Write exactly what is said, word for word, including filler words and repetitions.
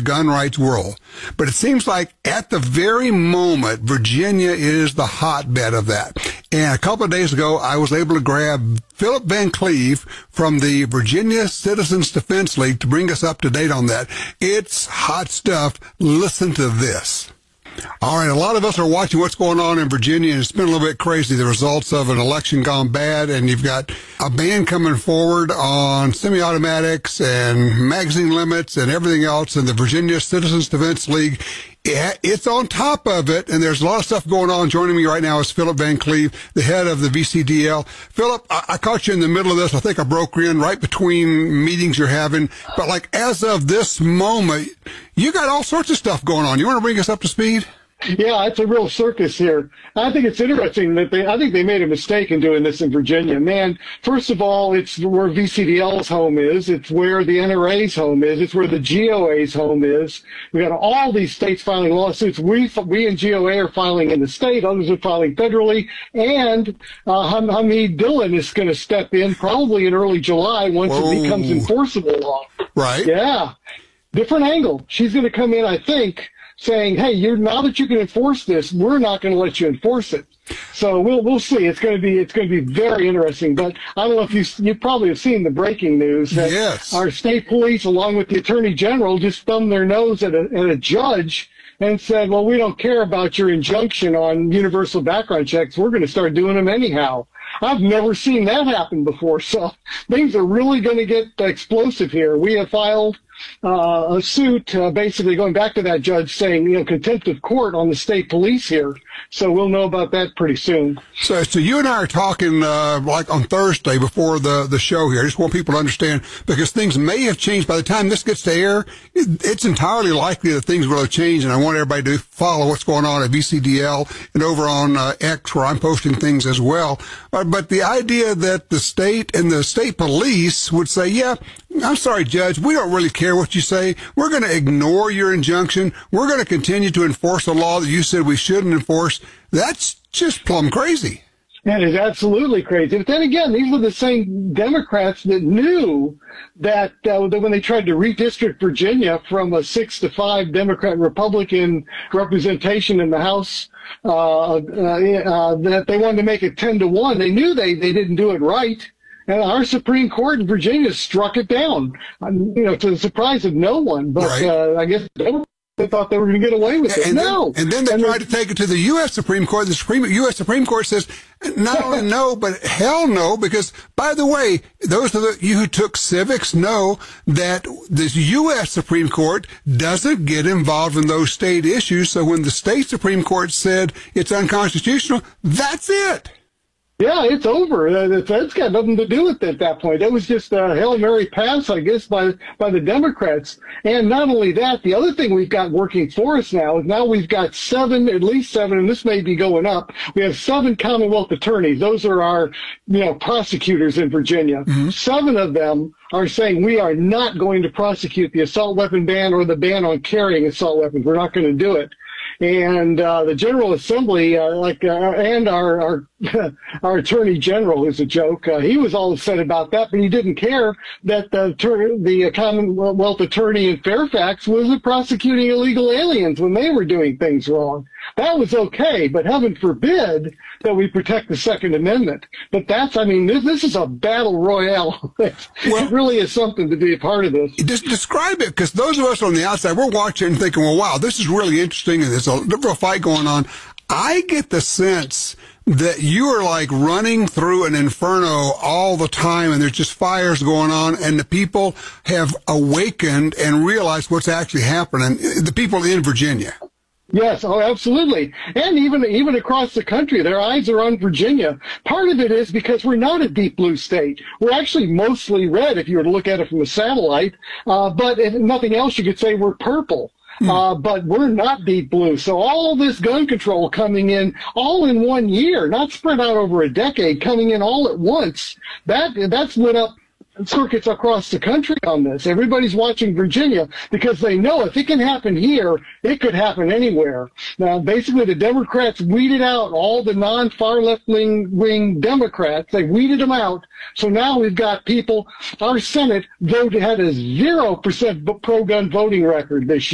gun rights world. But it seems like at the very moment, Virginia is the hotbed of that. And a couple of days ago, I was able to grab Philip Van Cleve from the Virginia Citizens Defense League to bring us up to date on that. It's hot stuff. Listen to this. All right, a lot of us are watching what's going on in Virginia, and it's been a little bit crazy, the results of an election gone bad, and you've got a ban coming forward on semi-automatics and magazine limits and everything else, and the Virginia Citizens Defense League, it's on top of it, and there's a lot of stuff going on. Joining me right now is Philip Van Cleve, the head of the V C D L. Philip, I, I caught you in the middle of this. I think I broke in right between meetings you're having, but like as of this moment, you got all sorts of stuff going on. You want to bring us up to speed? Yeah, it's a real circus here. I think it's interesting that they, I think they made a mistake in doing this in Virginia. Man, first of all, it's where V C D L's home is. It's where the N R A's home is. It's where the G O A's home is. We got all these states filing lawsuits. We, we and G O A are filing in the state. Others are filing federally. And uh, Hamid Dillon is going to step in probably in early July once Whoa. it becomes enforceable law. Right. Yeah. Different angle. She's going to come in, I think, saying, hey, you're now that you can enforce this, we're not going to let you enforce it. So we'll we'll see. It's going to be it's going to be very interesting. But I don't know if you you probably have seen the breaking news that yes. our state police, along with the attorney general, just thumbed their nose at a at a judge and said, well, we don't care about your injunction on universal background checks. We're going to start doing them anyhow. I've never seen that happen before. So things are really going to get explosive here. We have filed uh, a suit uh, basically going back to that judge saying, you know, contempt of court on the state police here. So we'll know about that pretty soon. So, so you and I are talking uh, like on Thursday before the, the show here. I just want people to understand because things may have changed by the time this gets to air. It, it's entirely likely that things will have changed, and I want everybody to follow what's going on at V C D L and over on uh, X where I'm posting things as well. Uh, but the idea that the state and the state police would say, yeah, I'm sorry, Judge, we don't really care what you say. We're going to ignore your injunction. We're going to continue to enforce a law that you said we shouldn't enforce. That's just plumb crazy. That is absolutely crazy. But then again, these were the same Democrats that knew that, uh, that when they tried to redistrict Virginia from a six to five Democrat Republican representation in the House, uh, uh, uh, that they wanted to make it ten to one. They knew they, they didn't do it right. And our Supreme Court in Virginia struck it down, um, you know, to the surprise of no one. But right. uh, I guess they thought they were going to get away with it. And no. Then, and then they and tried to take it to the U S Supreme Court. The Supreme U S Supreme Court says not only no, but hell no, because, by the way, those of the, you who took civics know that the U S Supreme Court doesn't get involved in those state issues. So when the state Supreme Court said it's unconstitutional, that's it. Yeah, it's over. That's got nothing to do with it at that point. That was just a Hail Mary pass, I guess, by by the Democrats. And not only that, the other thing we've got working for us now is now we've got seven, at least seven, and this may be going up. We have seven Commonwealth attorneys. Those are our, you know, prosecutors in Virginia. Mm-hmm. Seven of them are saying we are not going to prosecute the assault weapon ban or the ban on carrying assault weapons. We're not going to do it. And uh, the General Assembly, uh, like, uh, and our our, our Attorney General is a joke. Uh, he was all upset about that, but he didn't care that the the Commonwealth Attorney in Fairfax was prosecuting illegal aliens when they were doing things wrong. That was okay, but heaven forbid that we protect the Second Amendment. But that's, I mean, this, this is a battle royale. Well, it really is something to be a part of this. Just describe it, because those of us on the outside, we're watching and thinking, well, wow, this is really interesting, and there's a real fight going on. I get the sense that you are like running through an inferno all the time, and there's just fires going on, and the people have awakened and realized what's actually happening, the people in Virginia. Yes, oh, absolutely. And even even across the country, their eyes are on Virginia. Part of it is because we're not a deep blue state. We're actually mostly red if you were to look at it from a satellite. Uh, but if nothing else, you could say we're purple. Hmm. Uh, but we're not deep blue. So all this gun control coming in all in one year, not spread out over a decade, coming in all at once, that that's lit up circuits across the country on this. Everybody's watching Virginia because they know if it can happen here, it could happen anywhere. Now, basically, the Democrats weeded out all the non-far left-wing wing Democrats. They weeded them out. So now we've got people, our Senate voted had a zero percent pro-gun voting record this year.